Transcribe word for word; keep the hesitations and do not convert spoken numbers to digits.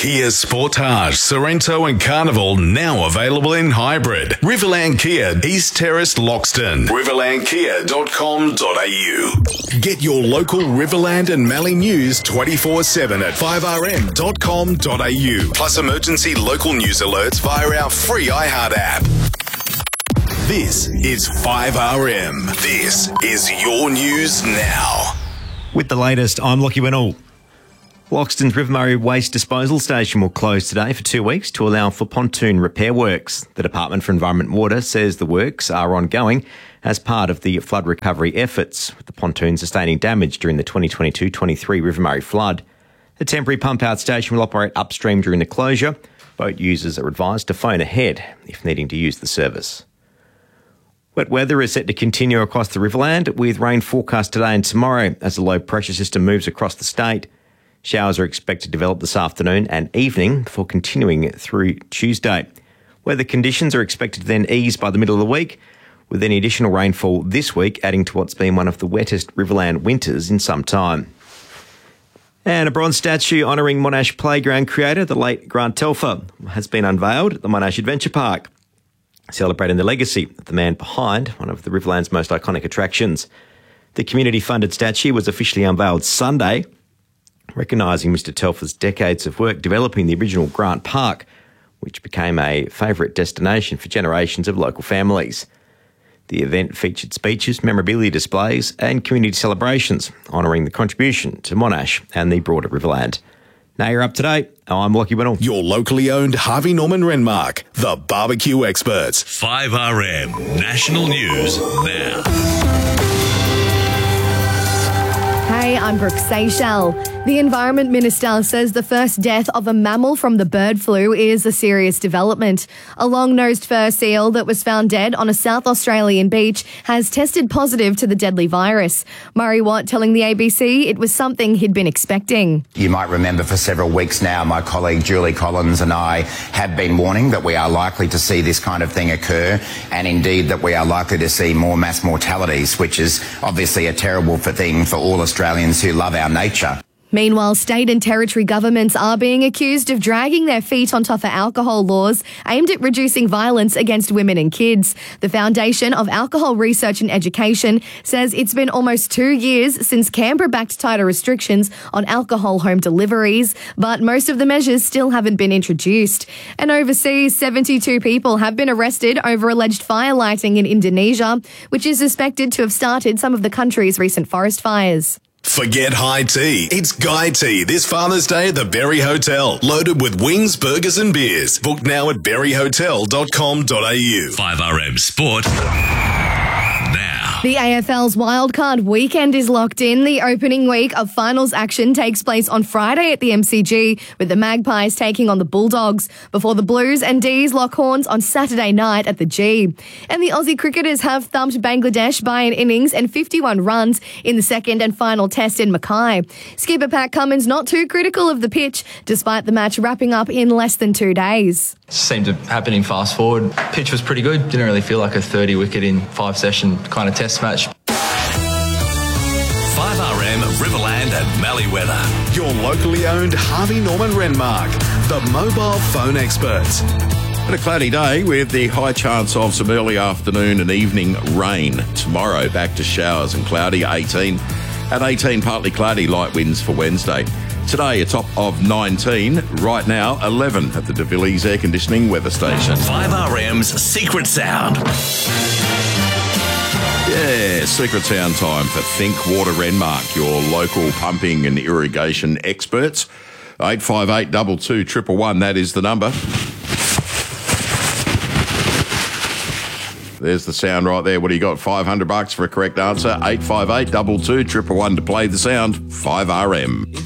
Kia Sportage, Sorrento and Carnival now available in hybrid. Riverland Kia, East Terrace, Loxton. riverland kia dot com dot a u. Get your local Riverland and Mallee news twenty-four seven at five r m dot com dot a u. Plus emergency local news alerts via our free iHeart app. This is five R M. This is your news now. With the latest, I'm Lockie Winnell. Loxton's River Murray Waste Disposal Station will close today for two weeks to allow for pontoon repair works. The Department for Environment and Water says the works are ongoing as part of the flood recovery efforts, with the pontoon sustaining damage during the twenty twenty-two twenty-three River Murray flood. The temporary pump-out station will operate upstream during the closure. Boat users are advised to phone ahead if needing to use the service. Wet weather is set to continue across the Riverland, with rain forecast today and tomorrow as the low pressure system moves across the state. Showers are expected to develop this afternoon and evening before continuing through Tuesday. Weather conditions are expected to then ease by the middle of the week, with any additional rainfall this week adding to what's been one of the wettest Riverland winters in some time. And a bronze statue honouring Monash Playground creator, the late Grant Telfer, has been unveiled at the Monash Adventure Park, celebrating the legacy of the man behind one of the Riverland's most iconic attractions. The community-funded statue was officially unveiled Sunday, recognising Mister Telfer's decades of work developing the original Grant Park, which became a favourite destination for generations of local families. The event featured speeches, memorabilia displays and community celebrations honouring the contribution to Monash and the broader Riverland. Now you're up to date. I'm Lockie Winnell. Your locally owned Harvey Norman Renmark, the barbecue experts. five R M National News now. Hey, I'm Brooke Seychelles. The Environment Minister says the first death of a mammal from the bird flu is a serious development. A long-nosed fur seal that was found dead on a South Australian beach has tested positive to the deadly virus. Murray Watt telling the A B C it was something he'd been expecting. You might remember for several weeks now, my colleague Julie Collins and I have been warning that we are likely to see this kind of thing occur, and indeed that we are likely to see more mass mortalities, which is obviously a terrible thing for all Australians who love our nature. Meanwhile, state and territory governments are being accused of dragging their feet on tougher alcohol laws aimed at reducing violence against women and kids. The Foundation of Alcohol Research and Education says it's been almost two years since Canberra backed tighter restrictions on alcohol home deliveries, but most of the measures still haven't been introduced. And overseas, seventy-two people have been arrested over alleged fire lighting in Indonesia, which is suspected to have started some of the country's recent forest fires. Forget high tea. It's Guy Tea this Father's Day at the Berry Hotel. Loaded with wings, burgers and beers. Book now at berry hotel dot com dot a u. five R M Sport now. The A F L's wildcard weekend is locked in. The opening week of finals action takes place on Friday at the M C G, with the Magpies taking on the Bulldogs, before the Blues and D's lock horns on Saturday night at the G. And the Aussie cricketers have thumped Bangladesh by an innings and fifty-one runs in the second and final test in Mackay. Skipper Pat Cummins not too critical of the pitch, despite the match wrapping up in less than two days. Seemed to happen in fast forward. Pitch was pretty good. Didn't really feel like a thirty wicket in five session kind of test match. five R M Riverland and Mallee weather. Your locally owned Harvey Norman Renmark, the mobile phone experts. And a cloudy day with the high chance of some early afternoon and evening rain. Tomorrow back to showers and cloudy, eighteen. At eighteen, partly cloudy, light winds for Wednesday. Today, a top of nineteen. Right now, eleven at the De Villiers Air Conditioning Weather Station. five R M's Secret Sound. Yeah, Secret Sound time for Think Water Renmark, your local pumping and irrigation experts. eight five eight, two two, one one one, that is the number. There's the sound right there. What do you got? five hundred bucks for a correct answer. eight five eight, two two, one one one to play the sound. five R M.